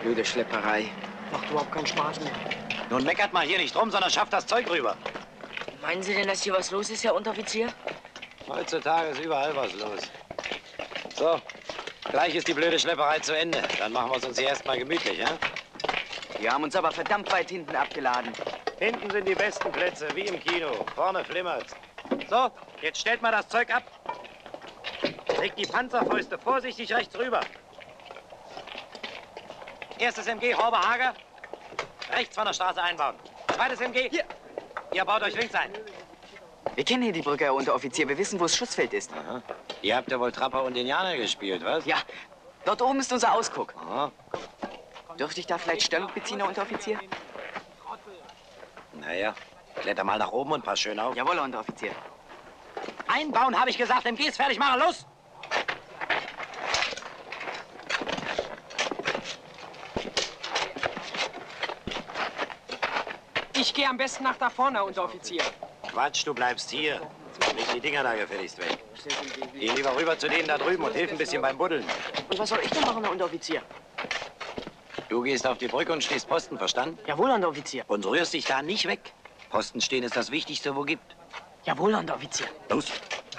Blöde Schlepperei. Macht überhaupt keinen Spaß mehr. Nun meckert mal hier nicht rum, sondern schafft das Zeug rüber. Meinen Sie denn, dass hier was los ist, Herr Unteroffizier? Heutzutage ist überall was los. So, gleich ist die blöde Schlepperei zu Ende. Dann machen wir es uns hier erstmal gemütlich, ja? Wir haben uns aber verdammt weit hinten abgeladen. Hinten sind die besten Plätze, wie im Kino. Vorne flimmert's. So, jetzt stellt mal das Zeug ab. Legt die Panzerfäuste vorsichtig rechts rüber. Erstes MG, Horber Hager. Rechts von der Straße einbauen. Zweites MG. Hier. Ihr baut euch links ein. Wir kennen hier die Brücke, Herr Unteroffizier. Wir wissen, wo das Schussfeld ist. Aha. Ihr habt ja wohl Trapper und Indianer gespielt, was? Ja, dort oben ist unser Ausguck. Aha. Dürfte ich da vielleicht Stellung beziehen, Herr Unteroffizier? Naja, kletter mal nach oben und pass schön auf. Jawohl, Herr Unteroffizier. Einbauen, habe ich gesagt. MGs fertig machen, los! Ich gehe am besten nach da vorne, Herr Unteroffizier. Quatsch, du bleibst hier. Leg die Dinger da gefälligst weg. Geh lieber rüber zu denen da drüben und hilf ein bisschen beim Buddeln. Und was soll ich denn machen, Herr Unteroffizier? Du gehst auf die Brücke und stehst Posten, verstanden? Jawohl, Herr Unteroffizier. Und rührst dich da nicht weg. Posten stehen ist das Wichtigste, wo gibt. Jawohl, Herr Unteroffizier. Los!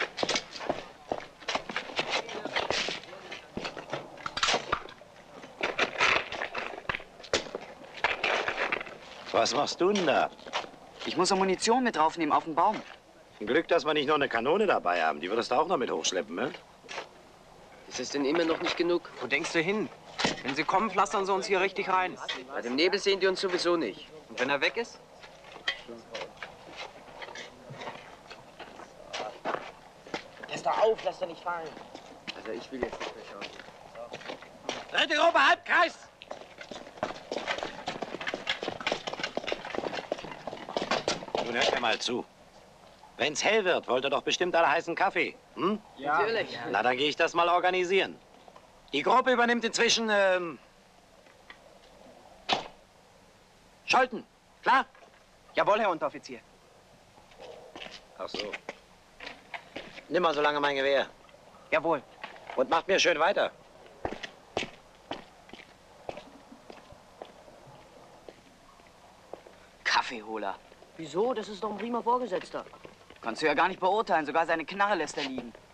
Was machst du denn da? Ich muss eine Munition mit draufnehmen auf den Baum. Glück, dass wir nicht noch eine Kanone dabei haben. Die würdest du auch noch mit hochschleppen, ne? Ist es denn immer noch nicht genug? Wo denkst du hin? Wenn sie kommen, pflastern sie uns hier richtig rein. Bei dem Nebel sehen die uns sowieso nicht. Und wenn er weg ist? Pass da auf, lass doch nicht fallen. Also ich will jetzt nicht mehr schauen. Dritte Gruppe, Halbkreis! Nun hört mir mal zu. Wenn's hell wird, wollt ihr doch bestimmt alle heißen Kaffee. Hm? Ja. Natürlich. Na, dann gehe ich das mal organisieren. Die Gruppe übernimmt inzwischen, Scholten. Klar? Jawohl, Herr Unteroffizier. Ach so. Nimm mal so lange mein Gewehr. Jawohl. Und macht mir schön weiter. Kaffeeholer. Wieso? Das ist doch ein prima Vorgesetzter. Kannst du ja gar nicht beurteilen. Sogar seine Knarre lässt er liegen.